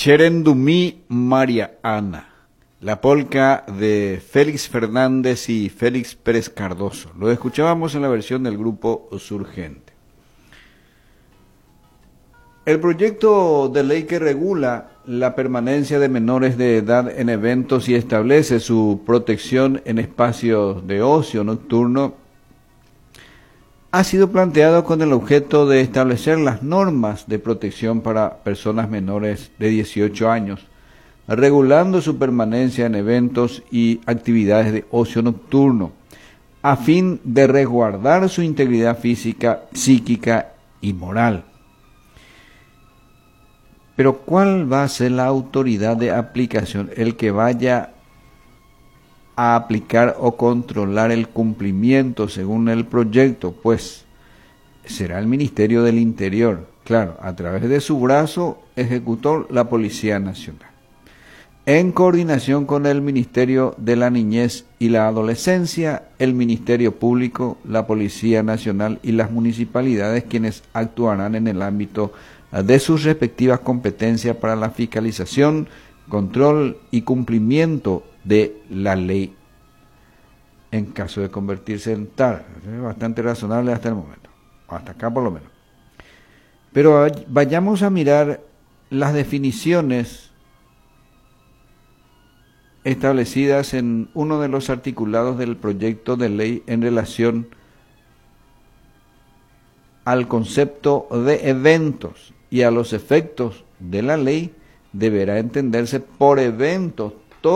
Cherendumí María Ana, la polca de Félix Fernández y Félix Pérez Cardoso. Lo escuchábamos en la versión del grupo Surgente. El proyecto de ley que regula la permanencia de menores de edad en eventos y establece su protección en espacios de ocio nocturno ha sido planteado con el objeto de establecer las normas de protección para personas menores de 18 años, regulando su permanencia en eventos y actividades de ocio nocturno, a fin de resguardar su integridad física, psíquica y moral. Pero ¿cuál va a ser la autoridad de aplicación, el que vaya a aplicar o controlar el cumplimiento según el proyecto? Pues será el Ministerio del Interior, claro, a través de su brazo ejecutor, la Policía Nacional, en coordinación con el Ministerio de la Niñez y la Adolescencia, el Ministerio Público, la Policía Nacional y las municipalidades, quienes actuarán en el ámbito de sus respectivas competencias para la fiscalización, control y cumplimiento de la ley en caso de convertirse en tal. Es bastante razonable hasta el momento, hasta acá por lo menos. Pero vayamos a mirar las definiciones establecidas en uno de los articulados del proyecto de ley en relación al concepto de eventos y a los efectos de la ley. Deberá entenderse por eventos